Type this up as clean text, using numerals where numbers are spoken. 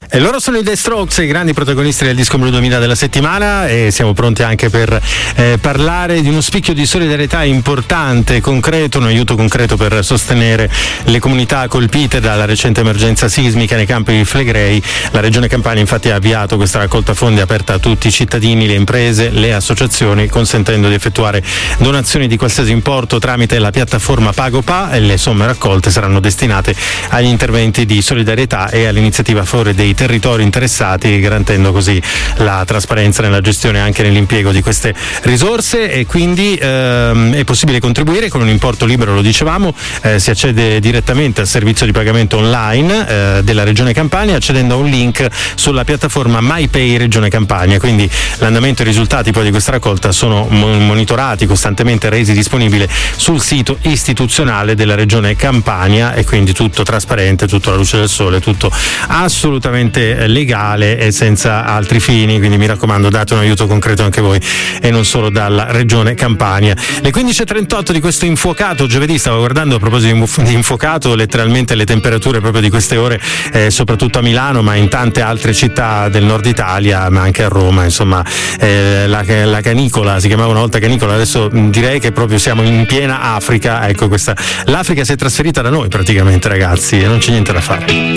E loro sono i The Strokes, i grandi protagonisti del disco blu 2000 della settimana, e siamo pronti anche per parlare di uno spicchio di solidarietà importante, concreto, un aiuto concreto per sostenere le comunità colpite dalla recente emergenza sismica nei campi di Flegrei. La Regione Campania infatti ha avviato questa raccolta fondi aperta a tutti i cittadini, le imprese, le associazioni, consentendo di effettuare donazioni di qualsiasi importo tramite la piattaforma PagoPA, e le somme raccolte saranno destinate agli interventi di solidarietà e all'iniziativa a favore dei territori interessati, garantendo così la trasparenza nella gestione e anche nell'impiego di queste risorse. E quindi è possibile contribuire con un importo libero, lo dicevamo, si accede direttamente al servizio di pagamento online della Regione Campania accedendo a un link sulla piattaforma MyPay Regione Campania. Quindi l'andamento e i risultati poi di questa raccolta sono monitorati costantemente, resi disponibili sul sito istituzionale della Regione Campania, e quindi tutto trasparente, tutto alla luce del sole, tutto assolutamente legale e senza altri fini. Quindi mi raccomando, date un aiuto concreto anche voi e non solo dalla Regione Campania. Le 15.38 di questo infuocato giovedì, stavo guardando a proposito di infuocato letteralmente le temperature proprio di queste ore, soprattutto a Milano, ma in tante altre città del nord Italia, ma anche a Roma, insomma, la canicola, si chiamava una volta canicola, adesso direi che proprio siamo in piena Africa. Ecco, l'Africa si è trasferita da noi praticamente, ragazzi, e non c'è niente da fare.